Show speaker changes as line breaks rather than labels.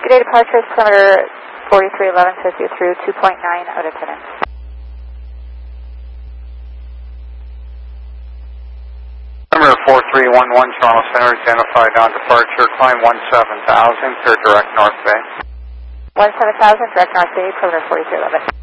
Good day, departure is perimeter 4311, says you through 2.9 out of attendance.
Perimeter 4311, Charles Center, identified on departure, climb 17,000, clear direct North Bay.
17,000, direct North Bay, perimeter 4311.